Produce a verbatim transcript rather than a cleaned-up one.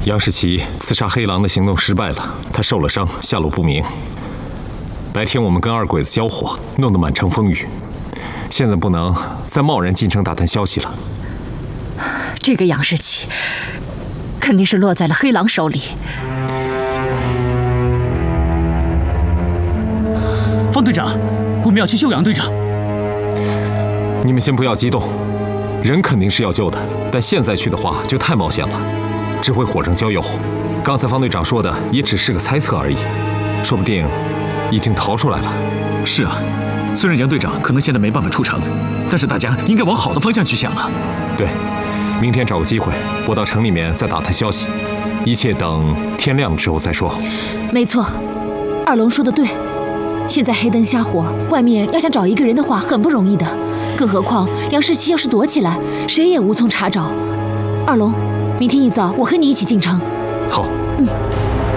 杨世奇刺杀黑狼的行动失败了，他受了伤，下落不明。白天我们跟二鬼子交火，弄得满城风雨，现在不能再贸然进城打探消息了。 这个杨世奇，肯定是落在了黑狼手里。 方队长，我们要去救杨队长。 你们先不要激动，人肯定是要救的，但现在去的话就太冒险了。 只会火上浇油。刚才方队长说的也只是个猜测而已，说不定已经逃出来了。 是啊，虽然杨队长可能现在没办法出城，但是大家应该往好的方向去想啊。 对，明天找个机会，我到城里面再打探消息，一切等天亮之后再说。 没错，二龙说的对，现在黑灯瞎火，外面要想找一个人的话很不容易的，更何况杨世奇要是躲起来，谁也无从查找。二龙。 明天一早，我和你一起进城。 好。 嗯。